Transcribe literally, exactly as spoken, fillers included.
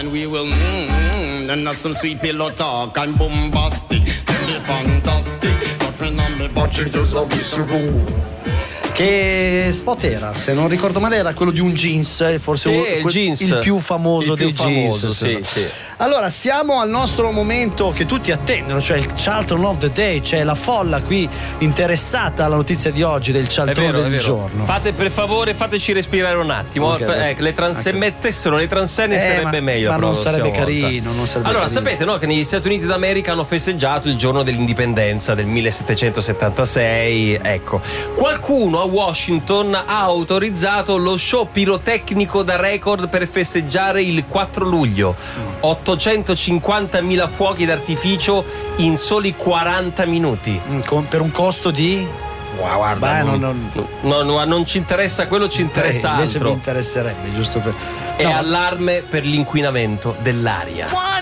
We will mmm, and have some sweet pillow talk and bombastic, and be fantastic. But remember, but she's just a mister Che spot era? Se non ricordo male era quello di un jeans, forse sì, un, il, jeans. il più famoso il più dei famoso, jeans. sì, sì. Allora siamo al nostro momento che tutti attendono, cioè il Charlton of the Day, c'è la folla qui interessata alla notizia di oggi del Charlton vero, del giorno. Fate per favore, fateci respirare un attimo. Okay, eh, le trans- okay. Se mettessero le transenne Eh, sarebbe ma, meglio. ma però, non sarebbe volta. carino, non sarebbe Allora, carino. sapete, no, che negli Stati Uniti d'America hanno festeggiato il giorno dell'indipendenza del millesettecentosettantasei. Ecco, qualcuno a Washington ha autorizzato lo show pirotecnico da record per festeggiare il quattro luglio. ottocentocinquantamila fuochi d'artificio in soli quaranta minuti. Mm, con, per un costo di Wow, guarda, Beh, non, non, non... No, no, non ci interessa quello, ci interessa eh, invece altro. mi interesserebbe, giusto per È no. allarme per l'inquinamento dell'aria.